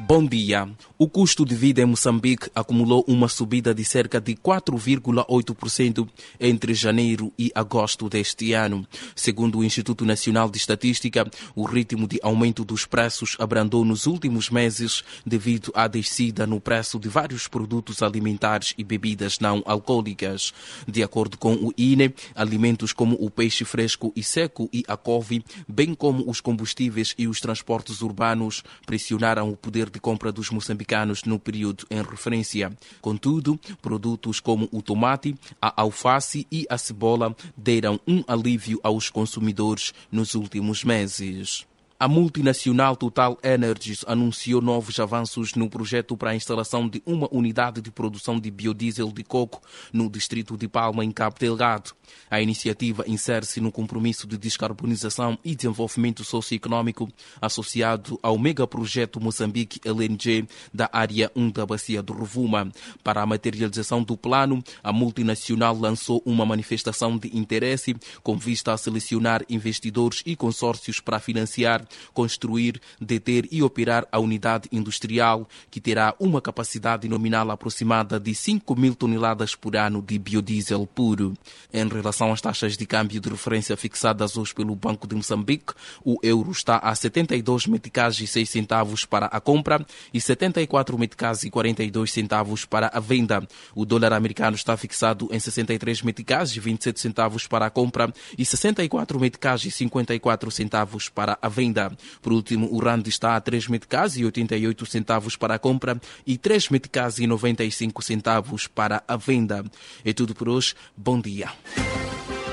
Bom dia. O custo de vida em Moçambique acumulou uma subida de cerca de 4,8% entre janeiro e agosto deste ano. Segundo o Instituto Nacional de Estatística, o ritmo de aumento dos preços abrandou nos últimos meses devido à descida no preço de vários produtos alimentares e bebidas não alcoólicas. De acordo com o INE, alimentos como o peixe fresco e seco e a couve, bem como os combustíveis e os transportes urbanos, pressionaram o poder de compra dos moçambicanos no período em referência. Contudo, produtos como o tomate, a alface e a cebola deram um alívio aos consumidores nos últimos meses. A multinacional Total Energies anunciou novos avanços no projeto para a instalação de uma unidade de produção de biodiesel de coco no distrito de Palma, em Cabo Delgado. A iniciativa insere-se no compromisso de descarbonização e desenvolvimento socioeconômico associado ao megaprojeto Moçambique LNG da Área 1 da Bacia do Rovuma. Para a materialização do plano, a multinacional lançou uma manifestação de interesse com vista a selecionar investidores e consórcios para financiar, construir, deter e operar a unidade industrial, que terá uma capacidade nominal aproximada de 5.000 toneladas por ano de biodiesel puro. Em relação às taxas de câmbio de referência fixadas hoje pelo Banco de Moçambique, o euro está a 72 meticais e 6 centavos para a compra e 74 meticais e 42 centavos para a venda. O dólar americano está fixado em 63 meticais e 27 centavos para a compra e 64 meticais e 54 centavos para a venda. Por último, o rand está a 3 meticais e 88 centavos para a compra e 3 meticais e 95 centavos para a venda. É tudo por hoje. Bom dia.